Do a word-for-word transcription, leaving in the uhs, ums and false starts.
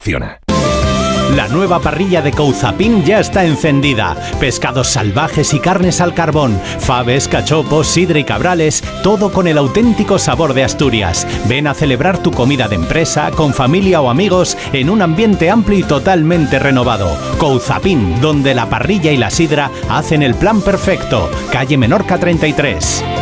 La nueva parrilla de Couzapin ya está encendida. Pescados salvajes y carnes al carbón, faves, cachopos, sidra y cabrales, todo con el auténtico sabor de Asturias. Ven a celebrar tu comida de empresa, con familia o amigos, en un ambiente amplio y totalmente renovado. Couzapin, donde la parrilla y la sidra hacen el plan perfecto. Calle Menorca treinta y tres.